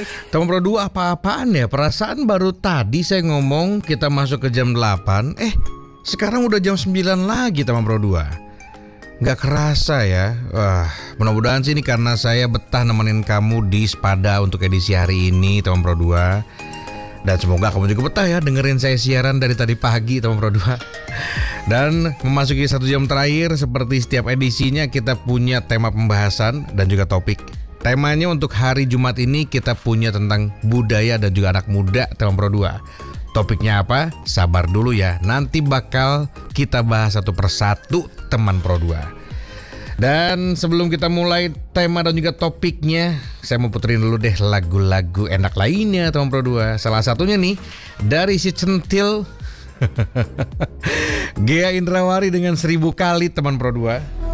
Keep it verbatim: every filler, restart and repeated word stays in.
Teman Pro dua apa-apaan ya? Perasaan baru tadi saya ngomong kita masuk ke jam delapan. Eh, sekarang udah jam sembilan lagi teman Pro dua. Gak kerasa ya. Wah, mudah-mudahan sih ini karena saya betah nemenin kamu di Spada untuk edisi hari ini teman Pro dua. Dan semoga kamu juga betah ya dengerin saya siaran dari tadi pagi teman Pro dua. Dan memasuki satu jam terakhir, seperti setiap edisinya kita punya tema pembahasan dan juga topik. Temanya untuk hari Jumat ini kita punya tentang budaya dan juga anak muda teman Pro dua. Topiknya apa? Sabar dulu ya, nanti bakal kita bahas satu persatu teman Pro dua. Dan sebelum kita mulai tema dan juga topiknya, saya mau puterin dulu deh lagu-lagu enak lainnya teman Pro dua. Salah satunya nih dari si centil Ghea Indrawari dengan Seribu Kali teman Pro dua.